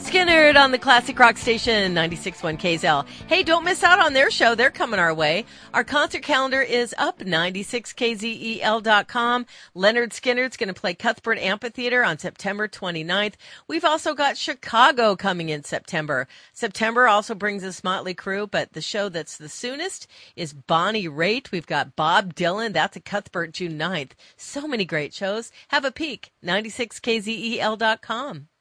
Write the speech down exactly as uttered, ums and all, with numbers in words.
Skynyrd on the Classic Rock Station, ninety-six point one K S L. Hey, don't miss out on their show. They're coming our way. Our concert calendar is up, ninety-six K Z E L dot com. Leonard Skynyrd's going to play Cuthbert Amphitheater on September twenty-ninth. We've also got Chicago coming in September. September also brings us Motley Crue, but the show that's the soonest is Bonnie Raitt. We've got Bob Dylan. That's at Cuthbert June ninth. So many great shows. Have a peek, ninety-six K Z E L dot com.